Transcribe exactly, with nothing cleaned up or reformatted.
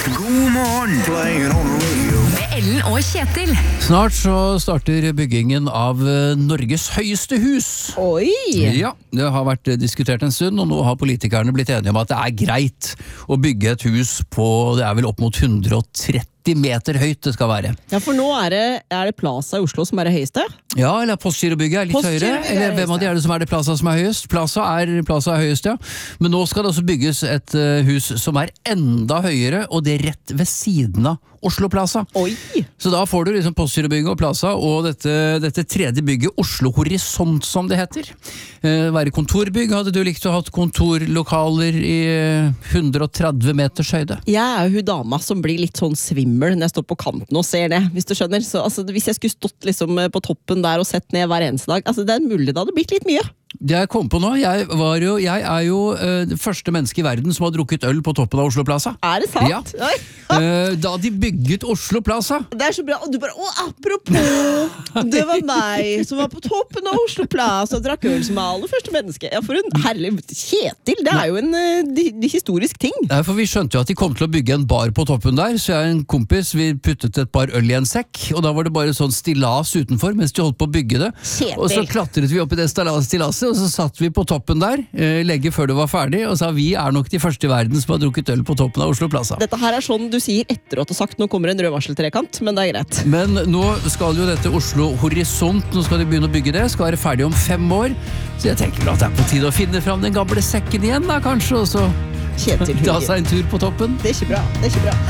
God morgen. Playing on the radio. Med Ellen og Kjetil. Snart så starter byggingen av eh, Norges høyeste hus. Oi! Ja, det har vært eh, diskutert en stund, og nå har politikerne blitt enige om at det er greit å bygge et hus på, det er vel opp mot hundre og tretti meter høyt det skal være. Ja, for nå er det, er det Plaza i Oslo som er det høyeste? Ja, eller Postgirobygget er litt Postgirobygget høyere. er Eller det hvem av de er det som er det Plaza som er høyest? Plaza er, Plaza er høyest, ja. Men nå skal det også bygges et uh, hus som er enda høyere, og det er rett ved siden av Oslo Plaza. Oi! Så da får du liksom Postgirobygget og Plaza, og dette, dette tredje bygget, Oslo Horisont som det heter. Eh, være kontorbygg, hadde du likt å ha kontorlokaler i hundre og tretti meters høyde? Jeg er jo hun dama som blir litt sånn svimmel når jeg står på kanten og ser det, hvis du skjønner. Så altså, hvis jeg skulle stått liksom på toppen der og sett ned hver eneste dag, altså det er mulig det hadde blitt litt mye. Det jeg kom på nå, jeg, var jo, jeg er jo uh, det første menneske i verden som har drukket øl på toppen av Oslo Plaza. Er det sant? Ja. Oi. Uh, da de bygget Oslo Plaza. Det er så bra, og du bare, å apropos, det var meg som var på toppen av Oslo Plaza og drakk øl som aller første menneske. Ja, for en herlig Kjetil, det er jo en uh, de, de historisk ting. Nei, for vi skjønte jo at de kom til å bygge en bar på toppen der, så jeg og en kompis, vi puttet et par øl i en sekk, og da var det bare sånn stillas utenfor mens de holdt på å bygge det. Kjetil. Og så klatret vi opp i det stillaset, og så satt vi på toppen der, eh, legge før det var ferdig, og sa vi er nok de første i verden som har drukket øl på toppen av Oslo Plaza. Dette her er sånn du sier etter at du har sagt nå kommer en rød varseltrekant, men det er greit. Men nå skal jo dette Oslo Horisont, nå skal de begynne å bygge det, skal være ferdig om fem år, så jeg tenker at det er på tide å finne fram den gamle sekken igjen da, kanskje, og så Kjetil ta Hugge. seg en tur på toppen. Det er ikke bra, det er ikke bra.